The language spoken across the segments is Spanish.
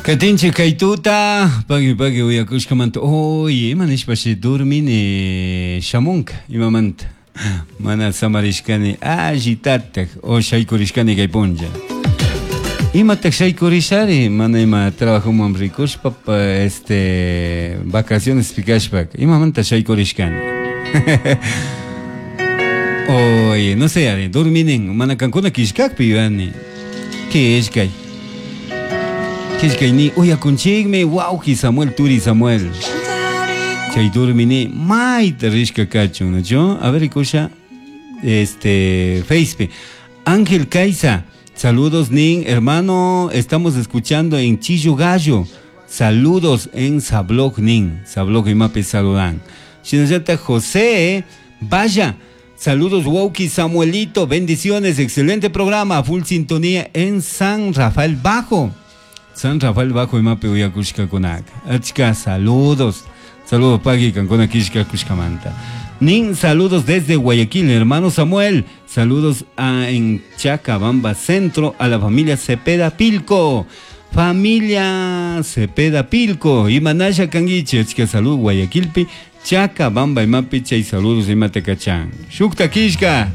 Katinche kaituta, pagi uyakushkamantu. Oye, manishpashi durmini shamunka, imamanta. Mana samarishkani agitatak, o shaykurishkani kaypunja. Imatak shaykurishari, mana ima trabajuman rikushpa, vacaciones pikashpak. Imamanta shaykurishkani. Oye, no sé, ari, durminin, mana kankuna kishkakpi yuani. Kishkay. Kishkayni uyakunchikmi wauki Samuel Turi Samuel. Chay durmini maita rishka kachu, ¿no? A ver, escucha, Facebook. Ángel Caiza, saludos nin, hermano, estamos escuchando en Chillo Gallo. Saludos en Sablog nin, Sablog y Mape saludan. Shinayata José, vaya. Saludos Wauki Samuelito, bendiciones, excelente programa, full sintonía en San Rafael Bajo. San Rafael Bajo y Mape Uyakushka Konak. Achka, saludos. Saludos Pagi Cancona Kishka Kushkamanta. Nin, saludos desde Guayaquil, hermano Samuel. Saludos en Chacabamba Centro a la familia Cepeda Pilco. Familia Cepeda Pilco. Y Manasha Kangiche. Achka, salud Guayaquilpi. Chacabamba y Mape Chay, saludos y Matecachán. Shukta Kishka.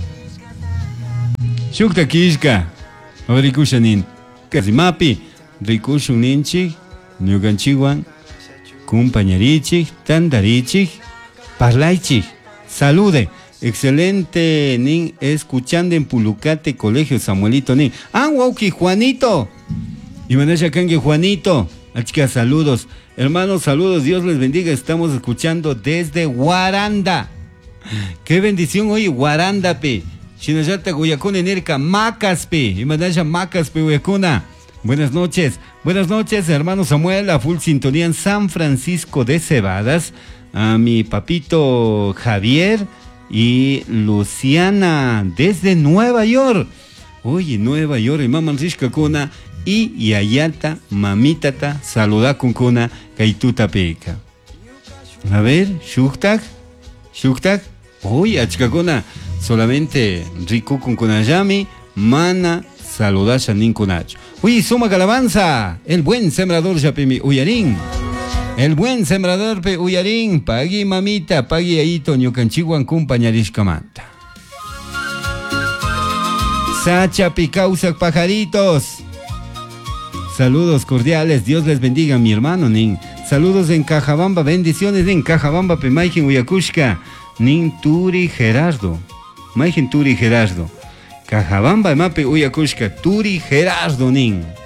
Shukta Kishka. A ver, Kushanin. Casi Mapi. Rikushu ninchik, Nyuganchiwan, compañerichik, tandarichik, parlaichik. Salude. Excelente, nin, escuchando en Pulucate, Colegio Samuelito, nin. Wauki, Juanito. Y Manasha Kange, Juanito. Achika, saludos. Hermanos, saludos. Dios les bendiga. Estamos escuchando desde Guaranda. Qué bendición hoy, Guaranda, pe. Shinayata, Guyakuna, Nerka, Macas, pe. Y Manasha, Macas, pe, Guyakuna. Buenas noches, hermano Samuel, a full sintonía en San Francisco de Cebadas, a mi papito Javier y Luciana desde Nueva York. Oye, Nueva York, y mamá Rishka Kuna y Yayata, mamitata, saluda con Kuna, Kaituta Peca. A ver, Shuktak, oye, Achkakuna, solamente Riku con Kunayami, Mana. Saludas a Ninkunacho. Uy, suma calabanza. El buen sembrador Yapimi Uyarín. El buen sembrador Pe Uyarín. Pagui mamita, pagui aito ñucanchiguan compañarishkamanta. Sacha Picausac pajaritos. Saludos cordiales. Dios les bendiga, mi hermano Nin. Saludos en Cajabamba. Bendiciones en Cajabamba Pe Maikin Uyakushka. Nin Turi Gerardo. Maikin Turi Gerardo. Cajabamba, Mape Uyakushka, Turi Gerardo Nin.